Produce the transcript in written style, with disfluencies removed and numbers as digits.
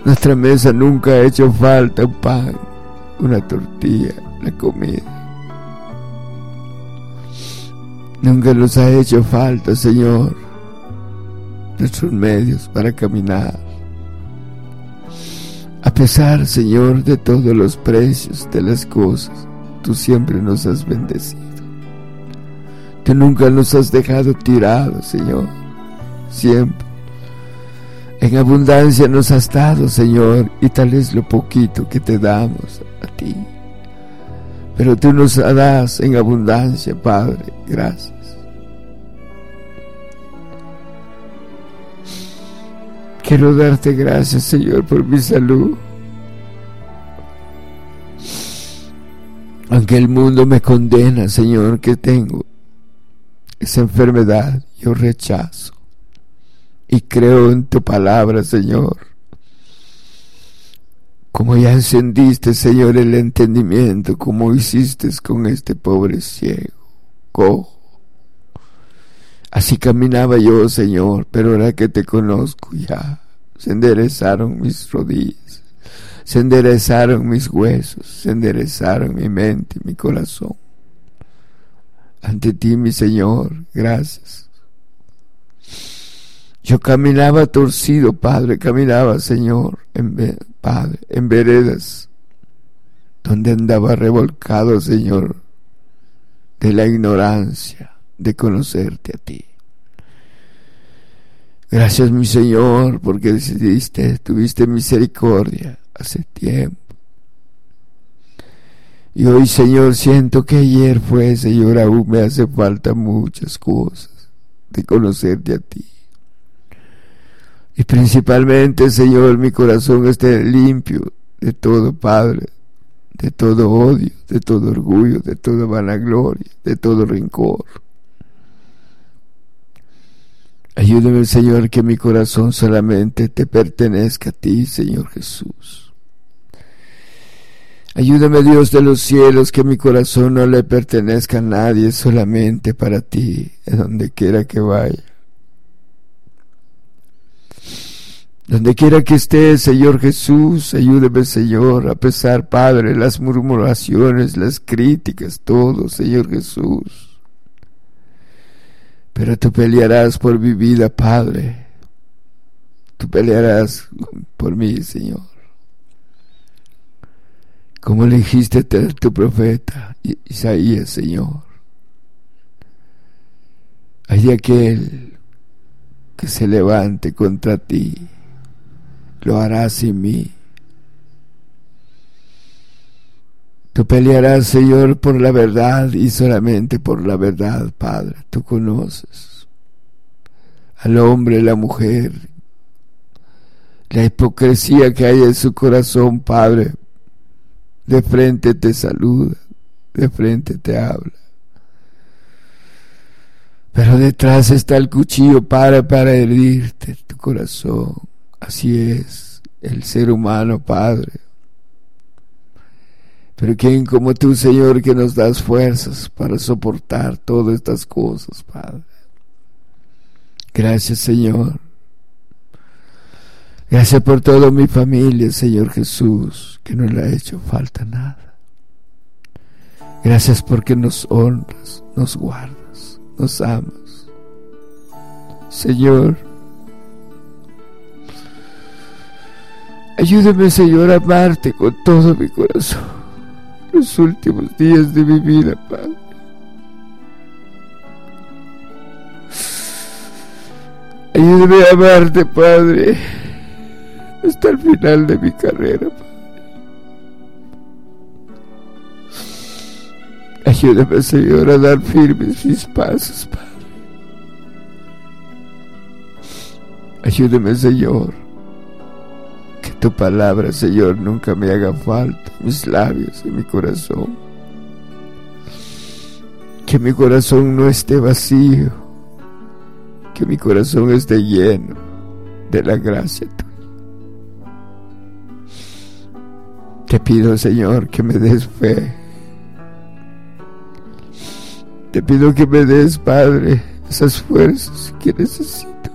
Nuestra mesa nunca ha hecho falta un pan, una tortilla, la comida. Nunca nos ha hecho falta, Señor, nuestros medios para caminar. A pesar, Señor, de todos los precios de las cosas, tú siempre nos has bendecido. Tú nunca nos has dejado tirados, Señor. Siempre. En abundancia nos has dado, Señor, y tal es lo poquito que te damos a ti. Pero tú nos das en abundancia, Padre. Gracias. Quiero darte gracias, Señor, por mi salud. Aunque el mundo me condena, Señor, que tengo esa enfermedad, yo rechazo y creo en tu palabra, Señor. Como ya encendiste, Señor, el entendimiento, como hiciste con este pobre ciego, cojo. Así caminaba yo, Señor, pero ahora que te conozco ya, se enderezaron mis rodillas, se enderezaron mis huesos, se enderezaron mi mente, mi corazón. Ante ti, mi Señor, gracias. Yo caminaba torcido, Padre, caminaba, Señor, Padre, en veredas, donde andaba revolcado, Señor, de la ignorancia de conocerte a ti. Gracias, mi Señor, porque tuviste misericordia hace tiempo. Y hoy, Señor, siento que ayer fue, Señor, aún me hace falta muchas cosas de conocerte a ti. Y principalmente, Señor, mi corazón esté limpio de todo, Padre, de todo odio, de todo orgullo, de toda vanagloria, de todo rencor. Ayúdame, Señor, que mi corazón solamente te pertenezca a ti, Señor Jesús. Ayúdame, Dios de los cielos, que mi corazón no le pertenezca a nadie, solamente para ti, en donde quiera que vaya. Donde quiera que esté, Señor Jesús, ayúdame, Señor, a pesar, Padre, las murmuraciones, las críticas, todo, Señor Jesús. Pero tú pelearás por mi vida, Padre. Tú pelearás por mí, Señor. Como le dijiste a tu profeta Isaías, Señor. Hay aquel que se levante contra ti, lo hará sin mí. Tú pelearás, Señor, por la verdad y solamente por la verdad, Padre. Tú conoces al hombre, la mujer, la hipocresía que hay en su corazón, Padre. De frente te saluda, de frente te habla. Pero detrás está el cuchillo para herirte tu corazón. Así es el ser humano, Padre. Pero ¿quién como tú, Señor, que nos das fuerzas para soportar todas estas cosas, Padre? Gracias, Señor. Gracias por toda mi familia, Señor Jesús, que no le ha hecho falta nada. Gracias porque nos honras, nos guardas, nos amas. Señor, ayúdame, Señor, a amarte con todo mi corazón los últimos días de mi vida, Padre. Ayúdame a amarte, Padre, hasta el final de mi carrera, Padre. Ayúdame, Señor, a dar firmes mis pasos, Padre. Ayúdame, Señor, que tu palabra, Señor, nunca me haga falta en mis labios y mi corazón. Que mi corazón no esté vacío, que mi corazón esté lleno de la gracia tuya. Te pido, Señor, que me des fe. Te pido que me des, Padre, esas fuerzas que necesito